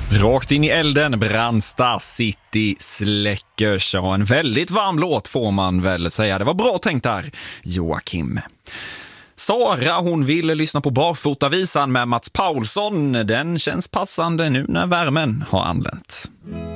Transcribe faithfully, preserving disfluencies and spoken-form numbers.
Rakt in i elden, Brandsta City släckers. Och en väldigt varm låt får man väl säga. Det var bra tänkt där, Joakim. Sara, hon ville lyssna på Barfotavisan med Mats Paulsson. Den känns passande nu när värmen har anlänt.